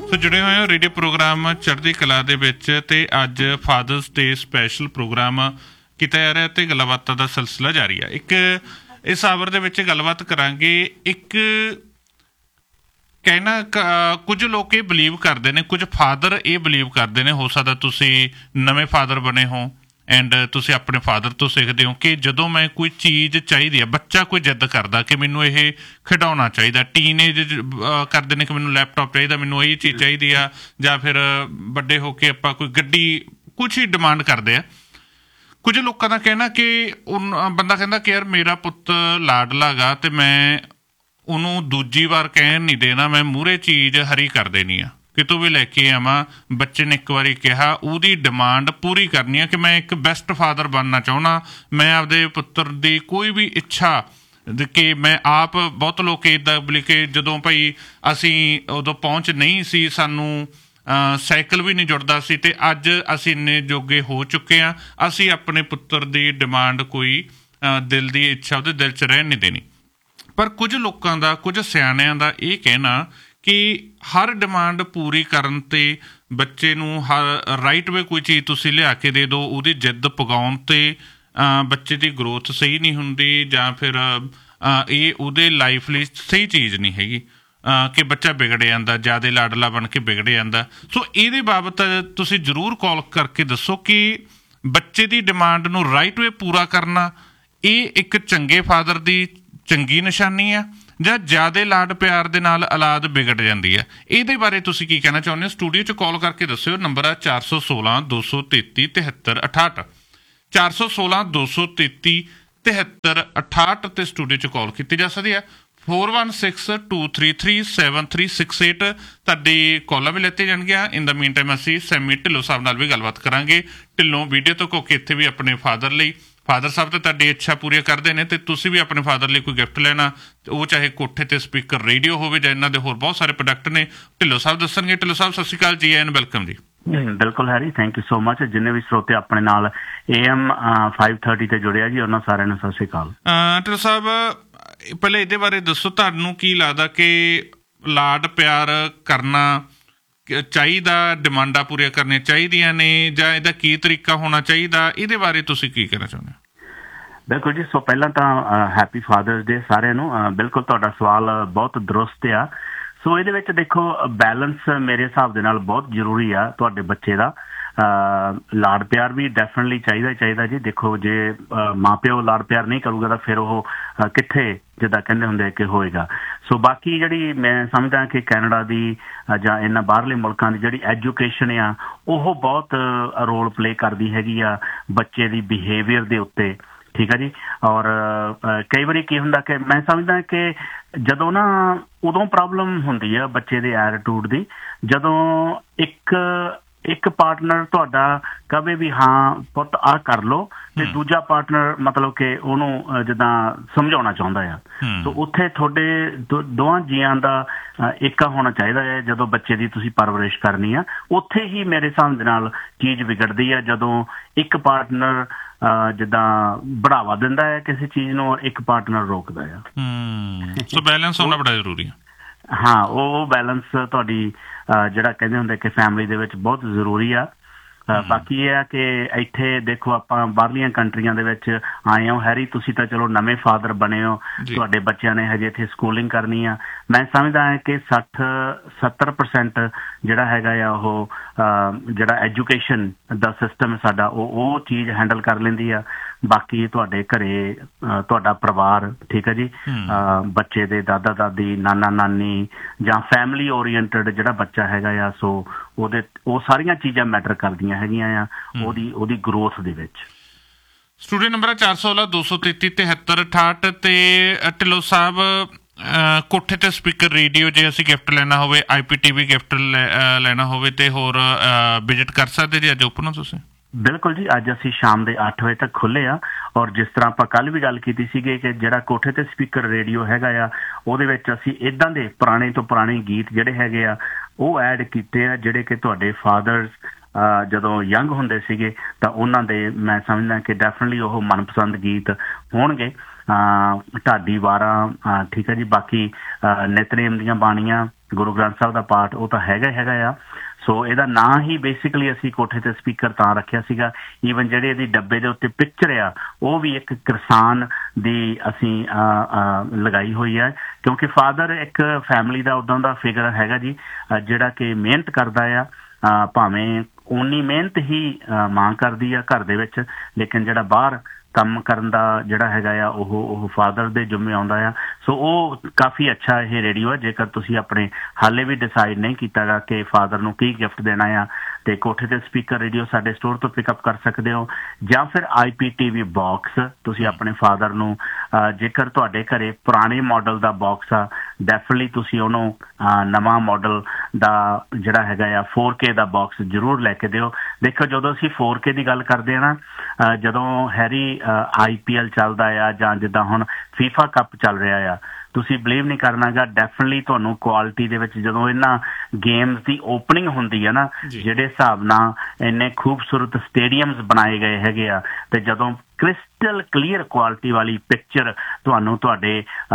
ਸੋ ਜੁੜੇ ਹੋਏ ਹੋ ਰੇਡੀਓ ਪ੍ਰੋਗਰਾਮ ਚੜ੍ਹਦੀ ਕਲਾ ਦੇ ਵਿੱਚ ਅਤੇ ਅੱਜ ਫਾਦਰਸ ਡੇ ਸਪੈਸ਼ਲ ਪ੍ਰੋਗਰਾਮ ਕੀਤਾ ਜਾ ਰਿਹਾ ਅਤੇ ਗੱਲਬਾਤਾਂ ਦਾ ਸਿਲਸਿਲਾ ਜਾਰੀ ਹੈ। ਇੱਕ ਇਸ ਆਵਰ ਦੇ ਵਿੱਚ ਗੱਲਬਾਤ ਕਰਾਂਗੇ। ਇੱਕ ਕਹਿਣਾ ਕੁਝ ਲੋਕ ਇਹ ਬਿਲੀਵ ਕਰਦੇ ਨੇ, ਕੁਝ ਫਾਦਰ ਇਹ ਬਿਲੀਵ ਕਰਦੇ ਨੇ, ਹੋ ਸਕਦਾ ਤੁਸੀਂ ਨਵੇਂ ਫਾਦਰ ਬਣੇ ਹੋ ਐਂਡ ਤੁਸੀਂ ਆਪਣੇ ਫਾਦਰ ਤੋਂ ਸਿੱਖਦੇ ਹੋ ਕਿ ਜਦੋਂ ਮੈਂ ਕੋਈ ਚੀਜ਼ ਚਾਹੀਦੀ ਆ, ਬੱਚਾ ਕੋਈ ਜਿੱਦ ਕਰਦਾ ਕਿ ਮੈਨੂੰ ਇਹ ਖਿਡੌਣਾ ਚਾਹੀਦਾ, ਟੀਨੇਜ ਕਰਦੇ ਨੇ ਕਿ ਮੈਨੂੰ ਲੈਪਟਾਪ ਚਾਹੀਦਾ, ਮੈਨੂੰ ਇਹ ਚੀਜ਼ ਚਾਹੀਦੀ ਆ, ਜਾਂ ਫਿਰ ਵੱਡੇ ਹੋ ਕੇ ਆਪਾਂ ਕੋਈ ਗੱਡੀ ਕੁਛ ਹੀ ਡਿਮਾਂਡ ਕਰਦੇ ਆ। ਕੁਝ ਲੋਕਾਂ ਦਾ ਕਹਿਣਾ ਕਿ ਬੰਦਾ ਕਹਿੰਦਾ ਕਿ ਯਾਰ ਮੇਰਾ ਪੁੱਤ ਲਾਡਲਾ ਗਾ ਅਤੇ ਮੈਂ ਉਹਨੂੰ ਦੂਜੀ ਵਾਰ ਕਹਿਣ ਨਹੀਂ ਦੇਣਾ, ਮੈਂ ਮੂਹਰੇ ਚੀਜ਼ ਹਰੀ ਕਰ ਦੇਣੀ ਆ, ਕਿਤੋਂ ਵੀ ਲੈ ਕੇ ਆਵਾਂ। ਬੱਚੇ ਨੇ ਇੱਕ ਵਾਰੀ ਕਿਹਾ, ਉਹਦੀ ਡਿਮਾਂਡ ਪੂਰੀ ਕਰਨੀ ਆ ਕਿ ਮੈਂ ਇੱਕ ਬੈਸਟ ਫਾਦਰ ਬਣਨਾ ਚਾਹੁੰਦਾ। ਮੈਂ ਆਪਦੇ ਪੁੱਤਰ ਦੀ ਕੋਈ ਵੀ ਇੱਛਾ ਕਿ ਮੈਂ ਆਪ ਬਹੁਤ ਲੋਕ ਇੱਦਾਂ ਬੋਲੇ ਕਿ ਜਦੋਂ ਭਾਈ ਅਸੀਂ ਉਦੋਂ ਪਹੁੰਚ ਨਹੀਂ ਸੀ, ਸਾਨੂੰ ਸਾਈਕਲ ਵੀ ਨਹੀਂ ਜੁੜਦਾ ਸੀ, ਅਤੇ ਅੱਜ ਅਸੀਂ ਇੰਨੇ ਜੋਗੇ ਹੋ ਚੁੱਕੇ ਹਾਂ, ਅਸੀਂ ਆਪਣੇ ਪੁੱਤਰ ਦੀ ਡਿਮਾਂਡ ਕੋਈ ਦਿਲ ਦੀ ਇੱਛਾ ਉਹਦੇ ਦਿਲ 'ਚ ਰਹਿਣ ਨਹੀਂ ਦੇਣੀ। ਪਰ ਕੁਝ ਲੋਕਾਂ ਦਾ, ਕੁਝ ਸਿਆਣਿਆਂ ਦਾ ਇਹ ਕਹਿਣਾ ਕਿ ਹਰ ਡਿਮਾਂਡ ਪੂਰੀ ਕਰਨ 'ਤੇ ਬੱਚੇ ਨੂੰ ਹਰ ਰਾਈਟ ਵੇ ਕੋਈ ਚੀਜ਼ ਤੁਸੀਂ ਲਿਆ ਕੇ ਦੇ ਦਿਓ, ਉਹਦੀ ਜਿੱਦ ਪਗਾਉਣ 'ਤੇ ਬੱਚੇ ਦੀ ਗਰੋਥ ਸਹੀ ਨਹੀਂ ਹੁੰਦੀ, ਜਾਂ ਫਿਰ ਇਹ ਉਹਦੇ ਲਾਈਫ ਲਈ ਸਹੀ ਚੀਜ਼ ਨਹੀਂ ਹੈਗੀ ਕਿ ਬੱਚਾ ਵਿਗੜ ਜਾਂਦਾ, ਜ਼ਿਆਦਾ ਲਾਡਲਾ ਬਣ ਕੇ ਵਿਗੜ ਜਾਂਦਾ। ਸੋ ਇਹਦੇ ਬਾਬਤ ਤੁਸੀਂ ਜ਼ਰੂਰ ਕਾਲ ਕਰਕੇ ਦੱਸੋ ਕਿ ਬੱਚੇ ਦੀ ਡਿਮਾਂਡ ਨੂੰ ਰਾਈਟ ਵੇ ਪੂਰਾ ਕਰਨਾ ਇਹ ਇੱਕ ਚੰਗੇ ਫਾਦਰ ਦੀ ਚੰਗੀ ਨਿਸ਼ਾਨੀ ਆ, ਜਾਂ ਜ਼ਿਆਦਾ ਲਾਡ ਪਿਆਰ ਦੇ ਨਾਲ ਔਲਾਦ ਵਿਗੜ ਜਾਂਦੀ ਹੈ। ਇਹਦੇ ਬਾਰੇ ਤੁਸੀਂ ਕੀ ਕਹਿਣਾ ਚਾਹੁੰਦੇ ਹੋ? ਸਟੂਡੀਓ 'ਚ ਕਾਲ ਕਰਕੇ ਦੱਸਿਓ। ਨੰਬਰ ਆ 416 233 73 68 416 233 73 68 ਅਤੇ ਸਟੂਡੀਓ 'ਚ ਕਾਲ ਕੀਤੀ ਜਾ ਸਕਦੀ ਹੈ। 4162337368 ਤੁਹਾਡੀ ਕਾਲਾਂ ਵੀ ਲੈਤੇ ਜਾਣਗੀਆਂ। ਇਨ ਦਾ ਮੀਨ ਟਾਈਮ ਅਸੀਂ ਸੈਮੀ ਢਿੱਲੋਂ ਸਾਹਿਬ ਨਾਲ ਵੀ ਗੱਲਬਾਤ ਕਰਾਂਗੇ। ਢਿੱਲੋਂ ਵੀਡੀਓ ਤੋਂ ਕਿਉਂਕਿ ਇੱਥੇ ਵੀ ਆਪਣੇ ਫਾਦਰ ਲਈ, ਫਾਦਰ ਸਾਹਿਬ ਤਾਂ ਤੁਹਾਡੀ ਇੱਛਾ ਪੂਰੀਆਂ ਕਰਦੇ ਨੇ, ਅਤੇ ਤੁਸੀਂ ਵੀ ਆਪਣੇ ਫਾਦਰ ਲਈ ਕੋਈ ਗਿਫਟ ਲੈਣਾ, ਉਹ ਚਾਹੇ ਕੋਠੇ 'ਤੇ ਸਪੀਕਰ ਰੇਡੀਓ ਹੋਵੇ ਜਾਂ ਇਹਨਾਂ ਦੇ ਹੋਰ ਬਹੁਤ ਸਾਰੇ ਪ੍ਰੋਡਕਟ ਨੇ, ਢਿੱਲੋਂ ਸਾਹਿਬ ਦੱਸਣਗੇ। ਢਿੱਲੋਂ ਸਾਹਿਬ ਸਤਿ ਸ਼੍ਰੀ ਅਕਾਲ ਜੀ, ਐਨ ਵੈਲਕਮ ਜੀ। ਬਿਲਕੁਲ Harry, thank you so much. ਜਿੰਨੇ ਵੀ ਸਰੋਤੇ ਆਪਣੇ ਨਾਲ AM 530 ਤੇ ਜੁੜਿਆ ਜੀ, ਉਹਨਾਂ ਸਾਰਿਆਂ ਨੂੰ ਸਤਿ ਸ਼੍ਰੀ ਅਕਾਲ। ਢਿੱਲੋਂ ਸਾਹਿਬ ਪਹਿਲੇ ਇਹਦੇ ਬਾਰੇ ਦੱਸੋ, ਤੁਹਾਨੂੰ ਕੀ ਲੱਗਦਾ ਕਿ ਲਾਡ ਪਿਆਰ ਕਰਨਾ ਚਾਹੀਦਾ, ਡਿਮਾਂਡਾਂ ਪੂਰੀਆਂ ਕਰਨੀਆਂ ਚਾਹੀਦੀਆਂ ਨੇ, ਜਾਂ ਇਹਦਾ ਕੀ ਤਰੀਕਾ ਹੋਣਾ ਚਾਹੀਦਾ? ਇਹਦੇ ਬਾਰੇ ਤੁਸੀਂ ਕੀ ਕਹਿਣਾ ਚਾਹੁੰਦੇ ਹੋ? ਬਿਲਕੁਲ ਜੀ, ਸੋ ਪਹਿਲਾਂ ਤਾਂ ਹੈਪੀ ਫਾਦਰਸ ਡੇ ਸਾਰਿਆਂ ਨੂੰ। ਬਿਲਕੁਲ ਤੁਹਾਡਾ ਸਵਾਲ ਬਹੁਤ ਦਰੁਸਤ ਆ। ਸੋ ਇਹਦੇ ਵਿੱਚ ਦੇਖੋ, ਬੈਲੈਂਸ ਮੇਰੇ ਹਿਸਾਬ ਦੇ ਨਾਲ ਬਹੁਤ ਜ਼ਰੂਰੀ ਆ। ਤੁਹਾਡੇ ਬੱਚੇ ਦਾ ਲਾਡ ਪਿਆਰ ਵੀ ਡੈਫੀਨਿਟਲੀ ਚਾਹੀਦਾ ਜੀ। ਦੇਖੋ, ਜੇ ਮਾਂ ਪਿਓ ਲਾਡ ਪਿਆਰ ਨਹੀਂ ਕਰੂਗਾ ਤਾਂ ਫਿਰ ਉਹ ਕਿੱਥੇ, ਜਿੱਦਾਂ ਕਹਿੰਦੇ ਹੁੰਦੇ ਕਿ ਹੋਏਗਾ। ਸੋ ਬਾਕੀ ਜਿਹੜੀ ਮੈਂ ਸਮਝਦਾ ਕਿ ਕੈਨੇਡਾ ਦੀ ਜਾਂ ਇਹਨਾਂ ਬਾਹਰਲੇ ਮੁਲਕਾਂ ਦੀ ਜਿਹੜੀ ਐਜੂਕੇਸ਼ਨ ਆ, ਉਹ ਬਹੁਤ ਰੋਲ ਪਲੇ ਕਰਦੀ ਹੈਗੀ ਆ ਬੱਚੇ ਦੀ ਬਿਹੇਵੀਅਰ ਦੇ ਉੱਤੇ, ਠੀਕ ਆ ਜੀ। ਔਰ ਕਈ ਵਾਰੀ ਕੀ ਹੁੰਦਾ ਕਿ ਮੈਂ ਸਮਝਦਾ ਕਿ ਜਦੋਂ ਨਾ ਉਦੋਂ ਪ੍ਰੋਬਲਮ ਹੁੰਦੀ ਆ ਬੱਚੇ ਦੇ ਐਟੀਟਿਊਡ ਦੀ, ਜਦੋਂ ਇੱਕ ਪਾਰਟਨਰ ਤੁਹਾਡਾ ਕਵੇ ਵੀ ਹਾਂ ਪੁੱਤ ਆਹ ਕਰ ਲਓ, ਤੇ ਦੂਜਾ ਪਾਰਟਨਰ ਮਤਲਬ ਕਿ ਉਹਨੂੰ ਜਿੱਦਾਂ ਸਮਝਾਉਣਾ ਚਾਹੁੰਦਾ ਆ। ਸੋ ਉੱਥੇ ਤੁਹਾਡੇ ਦੋਵਾਂ ਜੀਆਂ ਦਾ ਏਕਾ ਹੋਣਾ ਚਾਹੀਦਾ ਹੈ। ਜਦੋਂ ਬੱਚੇ ਦੀ ਤੁਸੀਂ ਪਰਵਰਿਸ਼ ਕਰਨੀ ਆ, ਉੱਥੇ ਹੀ ਮੇਰੇ ਹਿਸਾਬ ਦੇ ਨਾਲ ਚੀਜ਼ ਵਿਗੜਦੀ ਹੈ, ਜਦੋਂ ਇੱਕ ਪਾਰਟਨਰ ਜਿੱਦਾਂ ਬੜਾਵਾ ਦਿੰਦਾ ਹੈ ਕਿਸੇ ਚੀਜ਼ ਨੂੰ, ਇੱਕ ਪਾਰਟਨਰ ਰੋਕਦਾ ਆ। ਸੋ ਬੈਲੈਂਸ ਹੋਣਾ ਬੜਾ ਜ਼ਰੂਰੀ ਹੈ। ਹਾਂ, ਉਹ ਬੈਲੈਂਸ ਤੁਹਾਡੀ ਜਿਹੜਾ ਕਹਿੰਦੇ ਹੁੰਦੇ ਕਿ ਫੈਮਿਲੀ ਦੇ ਵਿੱਚ ਬਹੁਤ ਜ਼ਰੂਰੀ ਆ। ਬਾਕੀ ਇਹ ਆ ਕਿ ਇੱਥੇ ਦੇਖੋ, ਆਪਾਂ ਬਾਹਰਲੀਆਂ ਕੰਟਰੀਆਂ ਦੇ ਵਿੱਚ ਆਏ ਹੋ ਹੈਰੀ, ਤੁਸੀਂ ਤਾਂ ਚਲੋ ਨਵੇਂ ਫਾਦਰ ਬਣੇ ਹੋ, ਤੁਹਾਡੇ ਬੱਚਿਆਂ ਨੇ ਹਜੇ ਇੱਥੇ ਸਕੂਲਿੰਗ ਕਰਨੀ ਆ। ਮੈਂ ਸਮਝਦਾ ਹਾਂ ਕਿ 60-70% ਜਿਹੜਾ ਹੈਗਾ ਆ ਉਹ ਜਿਹੜਾ ਐਜੂਕੇਸ਼ਨ ਦਾ ਸਿਸਟਮ ਸਾਡਾ, ਉਹ ਚੀਜ਼ ਹੈਂਡਲ ਕਰ ਲੈਂਦੀ ਆ। ਬਾਕੀ ਤੁਹਾਡੇ ਘਰੇ ਤੁਹਾਡਾ ਪਰਿਵਾਰ, ਠੀਕ ਹੈ ਜੀ, ਬੱਚੇ ਦੇ ਦਾਦਾ ਦਾਦੀ, ਨਾਨਾ ਨਾਨੀ ਜਾਂ ਫੈਮਿਲੀ ਓਰੀਐਂਟਡ ਜਿਹੜਾ ਬੱਚਾ ਹੈਗਾ ਆ, ਸੋ ਉਹ ਸਾਰੀਆਂ ਚੀਜ਼ਾਂ ਮੈਟਰ ਕਰਦੀਆਂ ਹੈਗੀਆਂ ਆ ਉਹਦੀ ਗਰੋਥ ਦੇ ਵਿੱਚ। ਸਟੂਡੀਓ ਨੰਬਰ 416 233 73 68 ਤੇ ਢਿੱਲੋਂ ਸਾਹਿਬ, ਕੋਠੇ 'ਤੇ ਸਪੀਕਰ ਰੇਡੀਓ ਜੇ ਅਸੀਂ ਗਿਫਟ ਲੈਣਾ ਹੋਵੇ, IPTV ਗਿਫਟ ਲੈਣਾ ਹੋਵੇ, ਤੇ ਹੋਰ ਵਿਜ਼ਿਟ ਕਰ ਸਕਦੇ ਜੀ? ਅੱਜ ਓਪਨ ਹੋ ਤੁਸੀਂ? ਬਿਲਕੁਲ ਜੀ, ਅੱਜ ਅਸੀਂ ਸ਼ਾਮ ਦੇ 8 ਵਜੇ ਤੱਕ ਖੁੱਲ੍ਹੇ ਆ। ਔਰ ਜਿਸ ਤਰ੍ਹਾਂ ਆਪਾਂ ਕੱਲ੍ਹ ਵੀ ਗੱਲ ਕੀਤੀ ਸੀਗੀ ਕਿ ਜਿਹੜਾ ਕੋਠੇ 'ਤੇ ਸਪੀਕਰ ਰੇਡੀਓ ਹੈਗਾ ਆ, ਉਹਦੇ ਵਿੱਚ ਅਸੀਂ ਇੱਦਾਂ ਦੇ ਪੁਰਾਣੇ ਤੋਂ ਪੁਰਾਣੇ ਗੀਤ ਜਿਹੜੇ ਹੈਗੇ ਆ ਉਹ ਐਡ ਕੀਤੇ ਆ, ਜਿਹੜੇ ਕਿ ਤੁਹਾਡੇ ਫਾਦਰਸ ਜਦੋਂ ਯੰਗ ਹੁੰਦੇ ਸੀਗੇ ਤਾਂ ਉਹਨਾਂ ਦੇ, ਮੈਂ ਸਮਝਦਾ ਕਿ ਡੈਫੀਨਿਟਲੀ ਉਹ ਮਨਪਸੰਦ ਗੀਤ ਹੋਣਗੇ। ਢਾਡੀ ਵਾਰਾਂ, ਠੀਕ ਹੈ ਜੀ। ਬਾਕੀ ਨਿਤਨੇਮ ਦੀਆਂ ਬਾਣੀਆਂ, ਗੁਰੂ ਗ੍ਰੰਥ ਸਾਹਿਬ ਦਾ ਪਾਠ ਉਹ ਤਾਂ ਹੈਗਾ ਆ। ਸੋ ਇਹਦਾ ਨਾਂ ਹੀ ਬੇਸਿਕਲੀ ਅਸੀਂ ਕੋਠੇ ਤੇ ਸਪੀਕਰ ਤਾਂ ਰੱਖਿਆ ਸੀਗਾ। ਈਵਨ ਜਿਹੜੇ ਇਹਦੀ ਡੱਬੇ ਦੇ ਉੱਤੇ ਪਿਕਚਰ ਆ ਉਹ ਵੀ ਇੱਕ ਕਿਸਾਨ ਦੀ ਅਸੀਂ ਲਗਾਈ ਹੋਈ ਹੈ, ਕਿਉਂਕਿ ਫਾਦਰ ਇੱਕ ਫੈਮਿਲੀ ਦਾ ਉੱਦਾਂ ਦਾ ਫਿਗਰ ਹੈਗਾ ਜੀ, ਜਿਹੜਾ ਕਿ ਮਿਹਨਤ ਕਰਦਾ ਆ। ਭਾਵੇਂ ਉਨੀ ਮਿਹਨਤ ਹੀ ਮਾਂ ਕਰਦੀ ਆ ਘਰ ਦੇ ਵਿੱਚ, ਲੇਕਿਨ ਜਿਹੜਾ ਬਾਹਰ ਕੰਮ ਕਰਨ ਦਾ ਜਿਹੜਾ ਹੈਗਾ ਆ ਉਹ ਫਾਦਰ ਦੇ ਜ਼ਿੰਮੇ ਆਉਂਦਾ ਆ। ਸੋ ਉਹ ਕਾਫੀ ਅੱਛਾ ਇਹ ਰੇਡੀਓ ਹੈ। ਜੇਕਰ ਤੁਸੀਂ ਆਪਣੇ ਹਾਲੇ ਵੀ ਡਿਸਾਈਡ ਨਹੀਂ ਕੀਤਾ ਗਾ ਕਿ ਫਾਦਰ ਨੂੰ ਕੀ ਗਿਫਟ ਦੇਣਾ ਆ, ਤੇ ਕੋਠੇ ਤੇ ਸਪੀਕਰ ਰੇਡੀਓ ਸਾਡੇ ਸਟੋਰ ਤੋਂ ਪਿਕਅਪ ਕਰ ਸਕਦੇ ਹੋ, ਜਾਂ ਫਿਰ IPTV ਬਾਕਸ ਤੁਸੀਂ ਆਪਣੇ ਫਾਦਰ ਨੂੰ, ਜੇਕਰ ਤੁਹਾਡੇ ਘਰੇ ਪੁਰਾਣੇ ਮਾਡਲ ਦਾ ਬਾਕਸ ਆ, ਡੈਫੀਨਿਟਲੀ ਤੁਸੀਂ ਉਹਨੂੰ ਨਵਾਂ ਮਾਡਲ ਦਾ ਜਿਹੜਾ ਹੈਗਾ ਆ 4K ਦਾ ਬਾਕਸ ਜ਼ਰੂਰ ਲੈ ਕੇ ਦਿਓ। ਦੇਖੋ, ਜਦੋਂ ਅਸੀਂ 4K ਦੀ ਗੱਲ ਕਰਦੇ ਹਾਂ ਨਾ, ਜਦੋਂ ਹੈਰੀ IPL ਚੱਲਦਾ ਆ, ਜਾਂ ਜਿੱਦਾਂ ਹੁਣ FIFA ਕੱਪ ਚੱਲ ਰਿਹਾ ਆ, ਤੁਸੀਂ ਬਿਲੀਵ ਨਹੀਂ ਕਰਨਾਗਾ, ਡੈਫੀਨਿਟਲੀ ਤੁਹਾਨੂੰ ਕੁਆਲਿਟੀ ਦੇ ਵਿੱਚ ਜਦੋਂ ਇਹਨਾਂ ਗੇਮਸ ਦੀ ਓਪਨਿੰਗ ਹੁੰਦੀ ਹੈ ਨਾ, ਜਿਹੜੇ ਹਿਸਾਬ ਨਾਲ ਇੰਨੇ ਖੂਬਸੂਰਤ ਸਟੇਡੀਅਮਸ ਬਣਾਏ ਗਏ ਹੈਗੇ ਆ, ਤੇ ਜਦੋਂ ਕ੍ਰਿਸਟਲ ਕਲੀਅਰ ਕੁਆਲਿਟੀ ਵਾਲੀ ਪਿਕਚਰ ਤੁਹਾਨੂੰ ਤੁਹਾਡੇ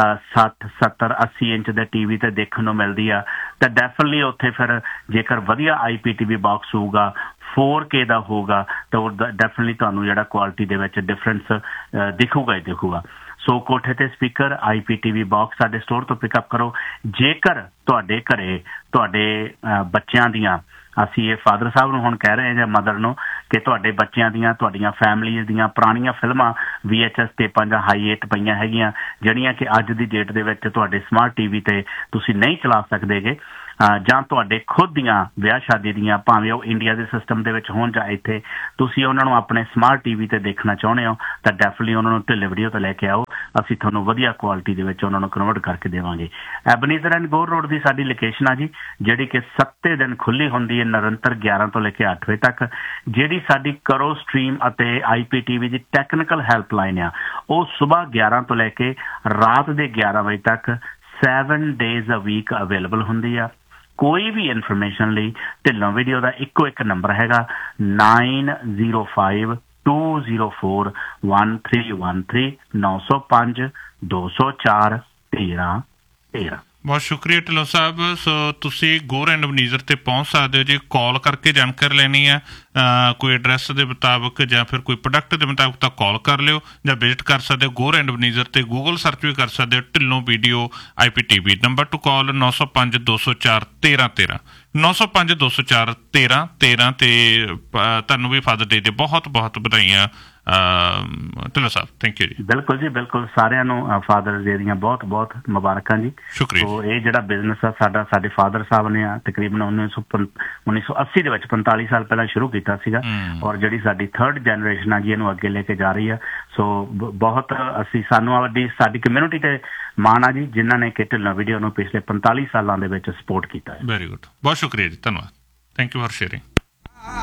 60, 70, 80 ਇੰਚ ਦੇ TV ਤੇ ਦੇਖਣ ਨੂੰ ਮਿਲਦੀ ਆ, ਤਾਂ ਡੈਫੀਨਿਟਲੀ ਉੱਥੇ ਫਿਰ ਜੇਕਰ ਵਧੀਆ IPTV ਬਾਕਸ ਹੋਊਗਾ, 4K ਦਾ ਹੋਊਗਾ, ਤਾਂ ਉਹ ਡੈਫੀਨਿਟਲੀ ਤੁਹਾਨੂੰ ਜਿਹੜਾ ਕੁਆਲਿਟੀ ਦੇ ਵਿੱਚ ਡਿਫਰੈਂਸ ਦਿਖੂਗਾ ਹੀ ਦਿਖੂਗਾ। ਸੋ ਕੋਠੇ ਤੇ ਸਪੀਕਰ IPTV ਬਾਕਸ ਸਾਡੇ ਸਟੋਰ ਤੋਂ ਪਿਕਅਪ ਕਰੋ। ਜੇਕਰ ਤੁਹਾਡੇ ਘਰੇ ਤੁਹਾਡੇ ਬੱਚਿਆਂ ਦੀਆਂ, ਅਸੀਂ ਇਹ ਫਾਦਰ ਸਾਹਿਬ ਨੂੰ ਹੁਣ ਕਹਿ ਰਹੇ ਹਾਂ ਜਾਂ ਮਦਰ ਨੂੰ, ਕਿ ਤੁਹਾਡੇ ਬੱਚਿਆਂ ਦੀਆਂ, ਤੁਹਾਡੀਆਂ ਫੈਮਲੀਜ਼ ਦੀਆਂ ਪੁਰਾਣੀਆਂ ਫਿਲਮਾਂ VHS ਟੇਪਾਂ ਜਾਂ ਹਾਈ-8 ਪਈਆਂ ਹੈਗੀਆਂ, ਜਿਹੜੀਆਂ ਕਿ ਅੱਜ ਦੀ ਡੇਟ ਦੇ ਵਿੱਚ ਤੁਹਾਡੇ ਸਮਾਰਟ TV ਤੇ ਤੁਸੀਂ ਨਹੀਂ ਚਲਾ ਸਕਦੇਗੇ, ਜਾਂ ਤੁਹਾਡੇ ਖੁਦ ਦੀਆਂ ਵਿਆਹ ਸ਼ਾਦੀ ਦੀਆਂ, ਭਾਵੇਂ ਉਹ ਇੰਡੀਆ ਦੇ ਸਿਸਟਮ ਦੇ ਵਿੱਚ ਹੋਣ ਜਾਂ ਇੱਥੇ, ਤੁਸੀਂ ਉਹਨਾਂ ਨੂੰ ਆਪਣੇ ਸਮਾਰਟ TV ਤੇ ਦੇਖਣਾ ਚਾਹੁੰਦੇ ਹੋ, ਤਾਂ ਡੈਫੀਨਿਟਲੀ ਉਹਨਾਂ ਨੂੰ ਢਿੱਲੇ ਵੀਡੀਓ ਤੇ ਲੈ ਕੇ ਆਓ। ਅਸੀਂ ਤੁਹਾਨੂੰ ਵਧੀਆ ਕੁਆਲਿਟੀ ਦੇ ਵਿੱਚ ਉਹਨਾਂ ਨੂੰ ਕਨਵਰਟ ਕਰਕੇ ਦੇਵਾਂਗੇ। ਐਬਨੀਜ਼ਰ ਐਂਡ ਗੌਰ ਰੋਡ ਦੀ ਸਾਡੀ ਲੋਕੇਸ਼ਨ ਆ ਜੀ, ਜਿਹੜੀ ਕਿ 7 ਦਿਨ ਖੁੱਲ੍ਹੀ ਹੁੰਦੀ ਹੈ, ਨਿਰੰਤਰ 11 ਤੋਂ ਲੈ ਕੇ 8 ਵਜੇ ਤੱਕ। ਜਿਹੜੀ ਸਾਡੀ ਕਰੋ ਸਟ੍ਰੀਮ ਅਤੇ IPTV ਦੀ ਟੈਕਨੀਕਲ ਹੈਲਪਲਾਈਨ ਆ, ਉਹ ਸਵੇਰ 11 ਤੋਂ ਲੈ ਕੇ ਰਾਤ ਦੇ 11 ਵਜੇ ਤੱਕ 7 ਡੇਜ਼ ਅ ਵੀਕ ਅਵੇਲੇਬਲ ਹੁੰਦੀ ਆ। ਕੋਈ ਵੀ ਇਨਫੋਰਮੇਸ਼ਨ ਲਈ ਢਿੱਲੋਂ ਵੀਡੀਓ ਦਾ ਇੱਕੋ ਇੱਕ ਨੰਬਰ ਹੈਗਾ 9052041313 905-204-1313। ਬਹੁਤ ਸ਼ੁਕਰੀਆ ਢਿੱਲੋਂ ਸਾਹਿਬ। ਸੋ ਤੁਸੀਂ ਗੌਰ ਐਂਡ ਐਬਨੀਜ਼ਰ ਤੇ ਪਹੁੰਚ ਸਕਦੇ ਹੋ ਜੀ, ਕਾਲ ਕਰਕੇ ਜਾਣਕਾਰੀ ਲੈਣੀ ਹੈ, ਕੋਈ ਐਡਰੈਸ ਦੇ ਮੁਤਾਬਕ ਜਾਂ ਫਿਰ ਕੋਈ ਪ੍ਰੋਡਕਟ ਦੇ ਮੁਤਾਬਕ ਤਾਂ ਕਾਲ ਕਰ ਲਿਓ, ਜਾਂ ਵਿਜ਼ਿਟ ਕਰ ਸਕਦੇ ਹੋ ਗੌਰ ਐਂਡ ਐਬਨੀਜ਼ਰ ਤੇ ਗੂਗਲ ਸਰਚ ਵੀ ਕਰ ਸਕਦੇ ਹੋ Dhillon video IPTV। Number two ਕਾਲ 905-204-1313 905-204-1313। ਤੇ ਤੁਹਾਨੂੰ ਵੀ ਫਾਦਰ ਡੇ ਦੇ ਬਹੁਤ ਬਹੁਤ ਵਧਾਈਆਂ ਢਿੱਲੋਂ ਸਾਹਿਬ। ਥੈਂਕ ਯੂ ਜੀ। ਬਿਲਕੁਲ ਜੀ, ਬਿਲਕੁਲ, ਸਾਰਿਆਂ ਨੂੰ ਫਾਦਰ ਡੇ ਦੀਆਂ ਬਹੁਤ ਬਹੁਤ ਮੁਬਾਰਕਾਂ ਜੀ। ਸ਼ੁਕਰੀਆ। ਸੋ ਇਹ ਜਿਹੜਾ ਬਿਜ਼ਨਸ ਆ ਸਾਡਾ, ਸਾਡੇ ਫਾਦਰ ਸਾਹਿਬ ਨੇ ਤਕਰੀਬਨ 1980 ਦੇ ਵਿੱਚ 45 ਸਾਲ ਪਹਿਲਾਂ ਸ਼ੁਰੂ ਕੀਤਾ ਸੀਗਾ, ਔਰ ਜਿਹੜੀ ਸਾਡੀ 3rd ਜਨਰੇਸ਼ਨ ਆ ਜੀ ਇਹਨੂੰ ਅੱਗੇ ਲੈ ਕੇ ਜਾ ਰਹੀ ਆ। ਸੋ ਬਹੁਤ ਸਾਨੂੰ ਸਾਡੀ ਕਮਿਊਨਿਟੀ ਤੇ ਮਾਣ ਆ ਜੀ, ਜਿਨ੍ਹਾਂ ਨੇ ਕਿ ਢਿੱਲੋਂ ਵੀਡੀਓ ਨੂੰ ਪਿਛਲੇ 45 ਸਾਲਾਂ ਦੇ ਵਿੱਚ ਸਪੋਰਟ ਕੀਤਾ ਹੈ। ਵੈਰੀ ਗੁੱਡ, ਬਹੁਤ ਸ਼ੁਕਰੀਆ ਜੀ, ਧੰਨਵਾਦ। Thank you for sharing.